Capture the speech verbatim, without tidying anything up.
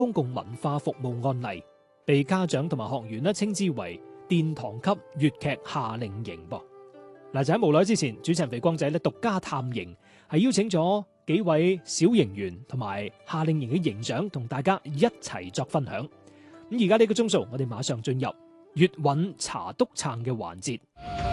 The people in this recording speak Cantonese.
公共文化服務案例，被家長同埋學員咧稱之為殿堂級粵劇夏令營噃。嗱，就喺無耐之前，主持人肥光仔咧獨家探營，係邀請咗幾位小營員同埋夏令營嘅營長，同大家一齊作分享。咁而家呢個鐘數，我哋馬上進入粵韻茶篤撐嘅環節。